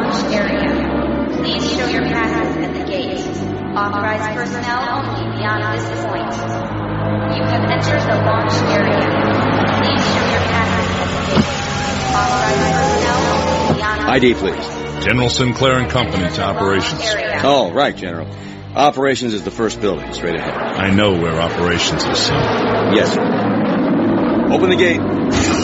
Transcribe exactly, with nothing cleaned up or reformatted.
launch area. Please show your passes at the gate. Authorized personnel only beyond this point. You have entered the launch area. Please show your passes at the gate. Authorized personnel only beyond I D, please. General Sinclair and Company to operations. Oh, right, General. Operations is the first building, straight ahead. I know where operations is, son. Yes, sir. Open the gate.